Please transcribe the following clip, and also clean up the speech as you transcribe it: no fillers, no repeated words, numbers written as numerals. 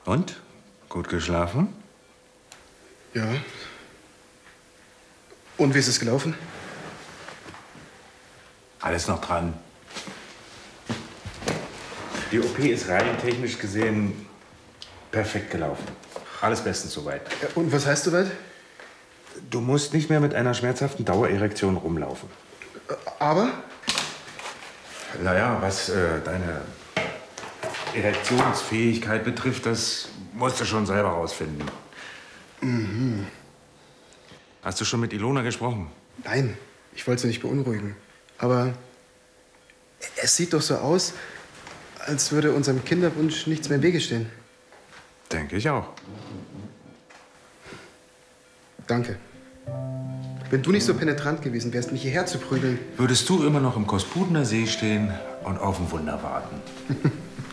Und? Gut geschlafen? Ja. Und wie ist es gelaufen? Alles noch dran. Die OP ist rein technisch gesehen perfekt gelaufen. Alles bestens soweit. Ja, und was heißt soweit? Du musst nicht mehr mit einer schmerzhaften Dauererektion rumlaufen. Aber? Naja, was deine Erektionsfähigkeit betrifft, das musst du schon selber rausfinden. Mhm. Hast du schon mit Ilona gesprochen? Nein, ich wollte sie nicht beunruhigen. Aber es sieht doch so aus, als würde unserem Kinderwunsch nichts mehr im Wege stehen. Denke ich auch. Danke. Wenn du nicht so penetrant gewesen wärst, mich hierher zu prügeln... Würdest du immer noch im Kospudener See stehen und auf ein Wunder warten.